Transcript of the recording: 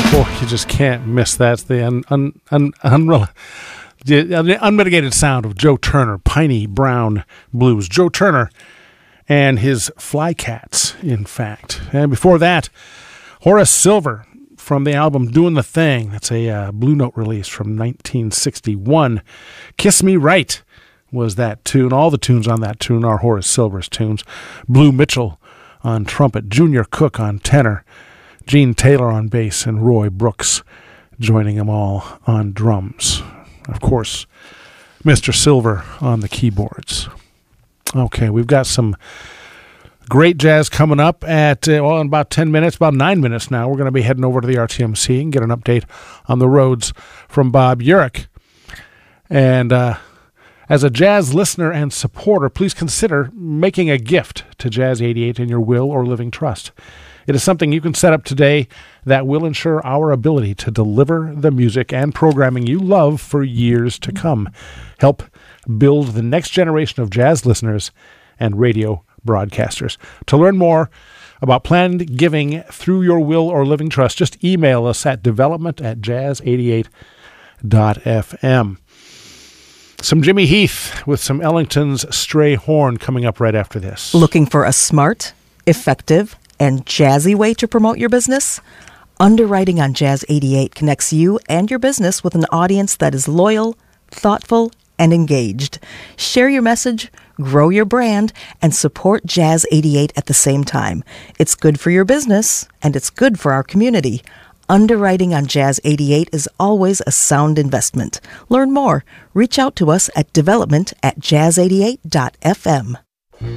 Boy, you just can't miss that. It's the the unmitigated sound of Joe Turner, Piney Brown Blues. Joe Turner and his Flycats, in fact. And before that, Horace Silver from the album Doing the Thing. That's a Blue Note release from 1961. Kiss Me Right was that tune. All the tunes on that tune are Horace Silver's tunes. Blue Mitchell on trumpet, Junior Cook on tenor, Gene Taylor on bass, and Roy Brooks joining them all on drums. Of course, Mr. Silver on the keyboards. Okay, we've got some great jazz coming up at, in about 10 minutes, about 9 minutes now. We're going to be heading over to the RTMC and get an update on the roads from Bob Urich. And as a jazz listener and supporter, please consider making a gift to Jazz 88 in your will or living trust. It is something you can set up today that will ensure our ability to deliver the music and programming you love for years to come. Help build the next generation of jazz listeners and radio broadcasters. To learn more about planned giving through your will or living trust, just email us at development@jazz88.fm. Some Jimmy Heath with some Ellington's Stray Horn coming up right after this. Looking for a smart, effective, and jazzy way to promote your business? Underwriting on Jazz 88 connects you and your business with an audience that is loyal, thoughtful, and engaged. Share your message, grow your brand, and support Jazz 88 at the same time. It's good for your business, and it's good for our community. Underwriting on Jazz 88 is always a sound investment. Learn more. Reach out to us at development@jazz88.fm.